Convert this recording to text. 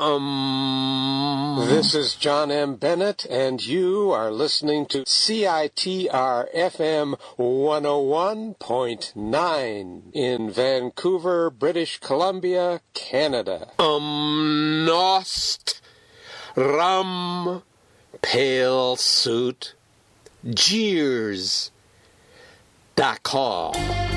This is John M. Bennett, and you are listening to CITR FM 101.9 in Vancouver, British Columbia, Canada. Nost Rum Pale Suit Jeers.com.